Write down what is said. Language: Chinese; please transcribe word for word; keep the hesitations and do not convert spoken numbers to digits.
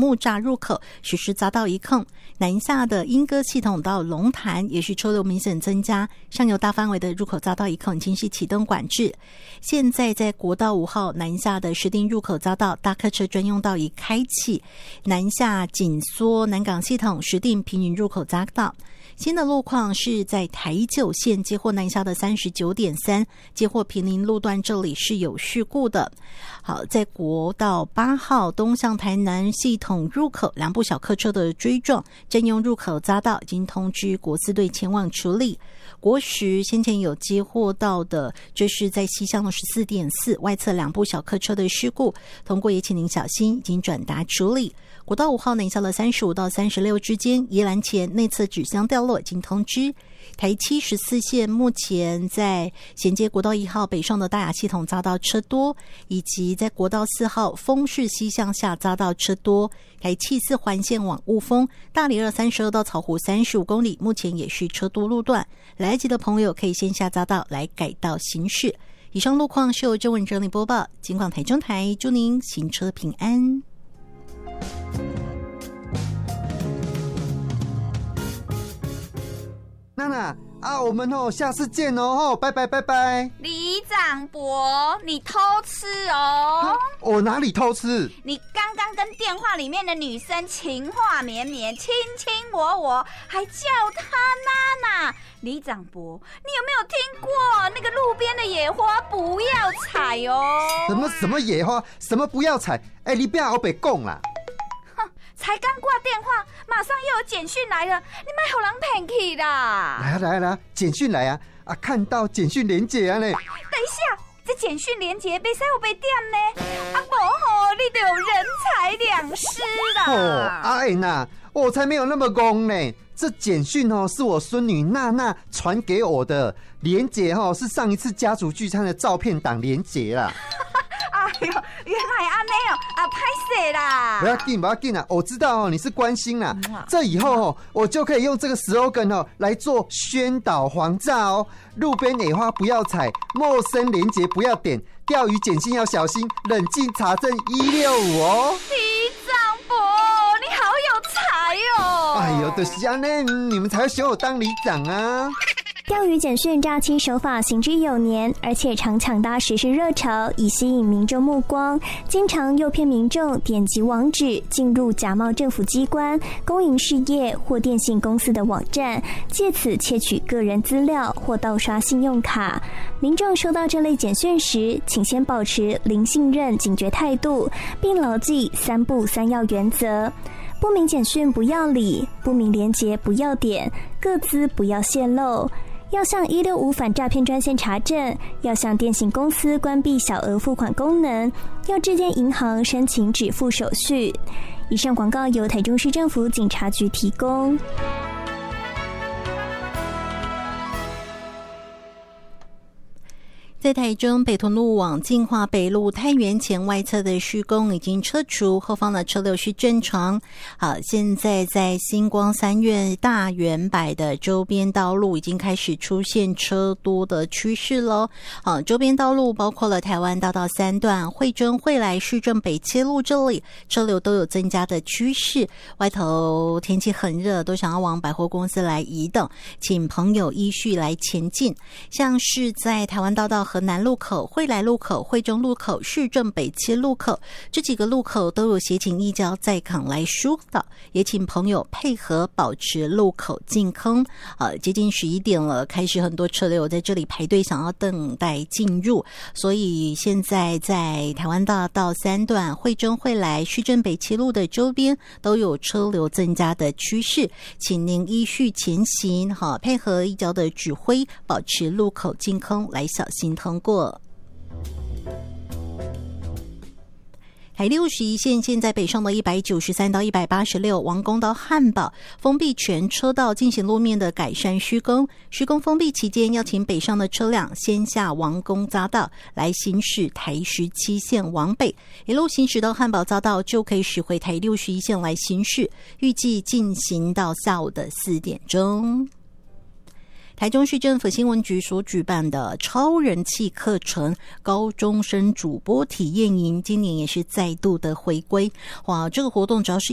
木栅入口实施匝道一控，南下的莺歌系统到龙潭也是车流明显增加，上游大范围的入口匝道一控已经是启动管制。现在在国道五号南下的石碇入口匝道大客车专用道已开启，南下紧缩南港系统石碇平云入口匝道。新的路况是在台九线接获南下的 三十九点三 接获平林路段，这里是有事故的。好，在国道八号东向台南系统入口两部小客车的追撞，占用入口匝道已经通知国四队前往处理。国十先前有接获到的，这是在西向的 十四点四 外侧两部小客车的事故，通过也请您小心，已经转达处理。国道五号南下了三十五到三十六之间，宜兰前内侧纸箱掉落已经通知。台七十四线目前在衔接国道一号北上的大雅系统匝道车多，以及在国道四号丰市西向下匝道车多。台七四环线往雾峰大里二三十二到草湖三十五公里，目前也是车多路段，来得及的朋友可以先下匝道来改道行驶。以上路况是由郑文整理播报，警广台中台祝您行车平安。 娜娜啊，我们哦，下次见哦，拜拜拜拜。 李长博，你偷吃哦！ 我哪里偷吃？ 你刚刚跟电话里面的女生情话绵绵，卿卿我我，还叫她娜娜。李长博，你有没有听过那个路边的野花不要采哦？ 什么什么野花？什么不要采？哎，你不要被讲啦！ 才刚挂电话，马上又有简讯来了，你别给人骗去啦！ 来啊来啊来啊，简讯来啊！啊，看到简讯连结啊嘞！ 等一下，这简讯连结别使有被点呢？啊不吼，你就有人财两失啦！ 哦，阿燕呐，我才没有那么公呢。这简讯哦，是我孙女娜娜传给我的，连结哦是上一次家族聚餐的照片档连结啦。 哎呦，原来安尼哦，啊，拍摄啦！ 不要紧，不要紧啊！我知道哦，你是关心啦。这以后哦，我就可以用这个 slogan 哦来做宣导黄炸哦。路边野花不要采，陌生连结不要点，钓鱼简讯要小心，冷静查证一六五哦。 李长博，你好有才哦！ 哎呦，就是这样呢，你们才会选我当里长啊。 钓鱼简讯诈欺手法行之有年，而且常抢搭时事热潮，以吸引民众目光，经常诱骗民众点击网址进入假冒政府机关、公营事业或电信公司的网站，借此窃取个人资料或盗刷信用卡。民众收到这类简讯时，请先保持零信任警觉态度，并牢记三不三要原则。不明简讯不要理，不明连结不要点，个资不要泄露。要向一六五反诈骗专线查证，要向电信公司关闭小额付款功能，要致电银行申请止付手续。以上广告由台中市政府警察局提供。 在台中北屯路往进化北路太原前外侧的施工已经撤除，后方的车流是正常。好，现在在星光三越大圆柏的周边道路已经开始出现车多的趋势咯。好，周边道路包括了台湾大道三段、惠中惠来市政北切路，这里车流都有增加的趋势。外头天气很热，都想要往百货公司来移动，请朋友依序来前进。像是在台湾大道河南路口、惠来路口、惠中路口、市政北切路口这几个路口都有协请义交在港来疏导，也请朋友配合保持路口净空。呃，接近十一点了，开始很多车流在这里排队想要等待进入，所以现在在台湾大道三段、惠中惠来、市政北切路的周边都有车流增加的趋势，请您依序前行，好，配合义交的指挥，保持路口净空，来小心通过。台六十一线现在北上的一百九十三到一百八十六，王宫到汉堡封闭全车道进行路面的改善施工。施工封闭期间，要请北上的车辆先下王宫匝道来行驶台十七线往北，一路行驶到汉堡匝道就可以驶回台六十一线来行驶，预计进行到下午的四点钟。台中市政府新闻局所举办的超人气课程高中生主播体验营，今年也是再度的回归。哇，这个活动主要是